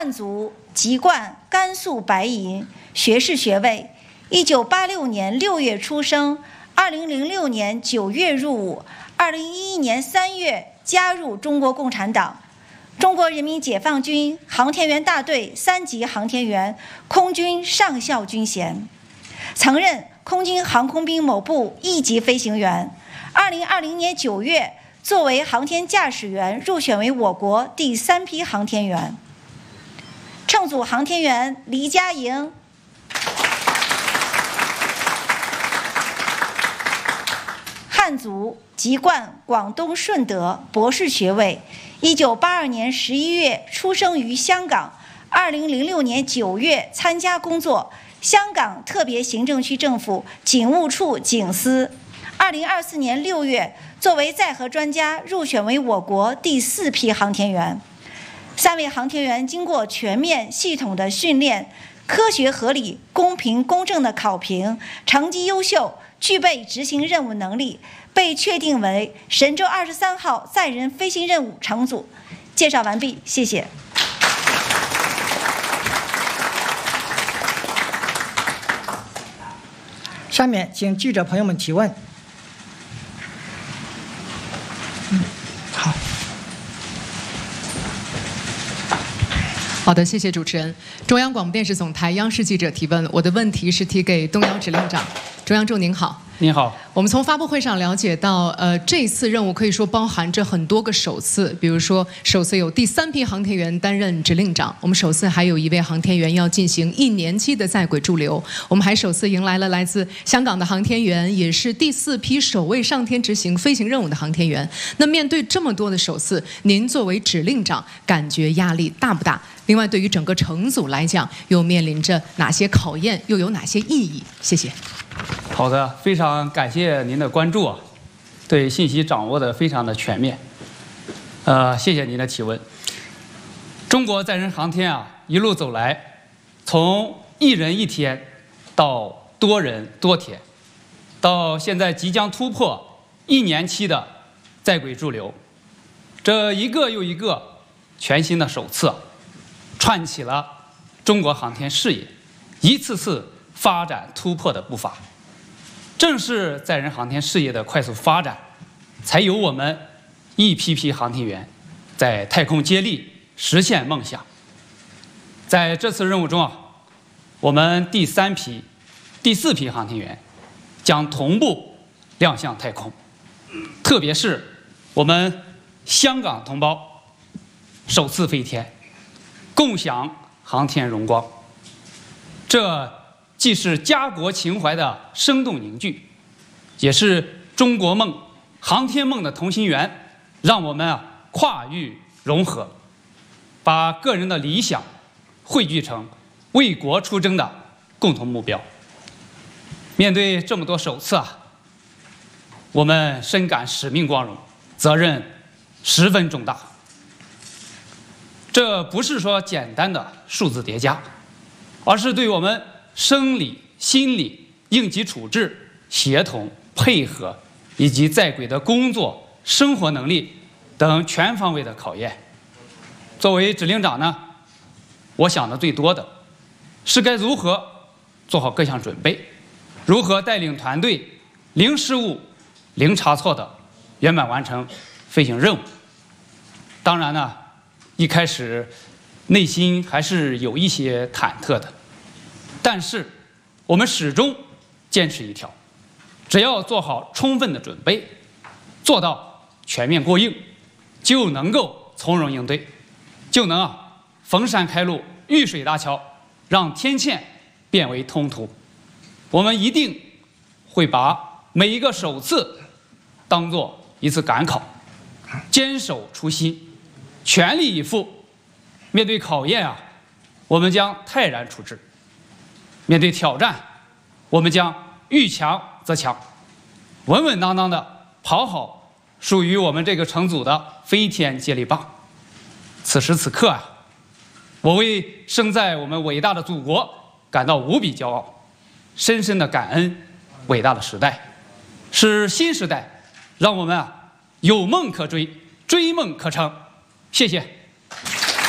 汉族籍贯甘肃白银，学士学位。1986年6月出生，2006年9月入伍，2011年3月加入中国共产党，中国人民解放军航天员大队3级航天员，空军上校军衔，曾任空军航空兵某部1级飞行员。2020年9月，作为航天驾驶员入选为我国第3批航天员。乘组航天员黎佳莹，汉族籍贯广东顺德，博士学位。1982年11月出生于香港，2006年9月参加工作，香港特别行政区政府警务处警司。2024年6月，作为载荷专家入选为我国第4批航天员。3位航天员经过全面系统的训练，科学合理、公平公正的考评，成绩优秀，具备执行任务能力，被确定为神舟23号载人飞行任务乘组。介绍完毕，谢谢。 下面请记者朋友们提问。好。 好的，谢谢主持人。中央广播电视总台央视记者提问，我的问题是提给东幺指令长。中央您好。 您好。 我们从发布会上了解到，这次任务可以说包含着很多个首次，比如说首次有第3批航天员担任指令长，我们首次还有1位航天员要进行1年期的在轨驻留，我们还首次迎来了来自香港的航天员，也是第4批首位上天执行飞行任务的航天员。那面对这么多的首次，您作为指令长，感觉压力大不大？另外，对于整个乘组来讲，又面临着哪些考验，又有哪些意义？谢谢。 好的，非常感谢您的关注啊，对信息掌握的非常的全面。谢谢您的提问。中国载人航天啊，一路走来，从1人1天到多人多天，到现在即将突破1年期的在轨驻留，这一个又一个全新的首次，串起了中国航天事业一次次发展突破的步伐。正是载人航天事业的快速发展，才有我们一批批航天员在太空接力实现梦想。在这次任务中啊，我们第3批、第4批航天员将同步亮相太空，特别是我们香港同胞首次飞天，共享航天荣光。这既是家国情怀的生动凝聚，也是中国梦、航天梦的同心圆，让我们跨域融合，把个人的理想汇聚成为国出征的共同目标。面对这么多首次我们深感使命光荣，责任十分重大。这不是说简单的数字叠加，而是对我们生理、心理、应急处置、协同、配合以及在轨的工作、生活能力等全方位的考验。作为指令长呢，我想的最多的是该如何做好各项准备，如何带领团队零失误、零差错的圆满完成飞行任务。当然呢，一开始内心还是有一些忐忑的，但是我们始终坚持一条，只要做好充分的准备，做到全面过硬，就能够从容应对，就能逢山开路，遇水搭桥，让天堑变为通途。我们一定会把每一个首次当作一次赶考，坚守初心，全力以赴。面对考验我们将泰然处之；面对挑战，我们将遇强则强，稳稳当当的跑好属于我们这个乘组的飞天接力棒。此时此刻我为生在我们伟大的祖国感到无比骄傲，深深的感恩伟大的时代，是新时代让我们有梦可追，追梦可成。谢谢。